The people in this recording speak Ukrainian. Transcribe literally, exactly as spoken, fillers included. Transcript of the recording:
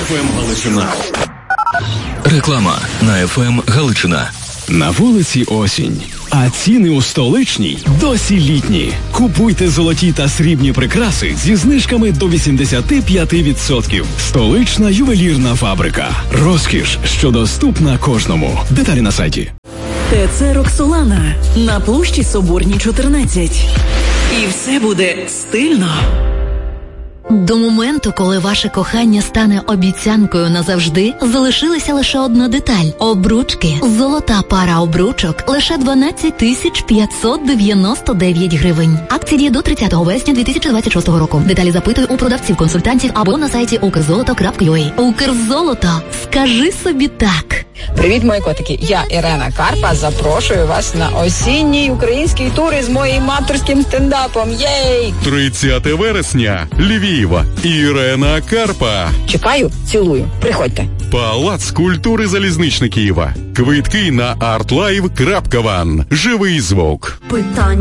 еф ем Галичина. Реклама на еф ем Галичина. На вулиці осінь, а ціни у столичній досі літні. Купуйте золоті та срібні прикраси зі знижками до вісімдесят п'ять відсотків. Столична ювелірна фабрика. Розкіш, що доступна кожному. Деталі на сайті. ТЦ «Роксолана» на площі Соборній, чотирнадцять. І все буде стильно. До моменту, коли ваше кохання стане обіцянкою назавжди, залишилася лише одна деталь – обручки. Золота пара обручок – лише дванадцять тисяч п'ятсот дев'яносто дев'ять гривень. Акція діє до тридцятого вересня дві тисячі двадцять шостого року. Деталі запитуй у продавців-консультантів або на сайті укрзолото крапка ю а. Укрзолото. Скажи собі так. Привіт, мої котики. Я, Ірена Карпа, запрошую вас на осінній український тур із моїм авторським стендапом. Єй! тридцятого вересня. Львів. Ірена Карпа. Чекаю, цілую. Приходьте. Палац культури Залізничний Києва. Квитки на артлайв крапка ван. Живий звук. Питання.